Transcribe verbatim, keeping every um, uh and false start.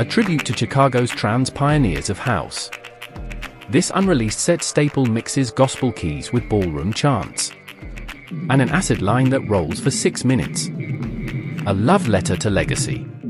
a tribute to Chicago's trans pioneers of house. This unreleased set staple mixes gospel keys with ballroom chants and an acid line that rolls for six minutes. A love letter to legacy.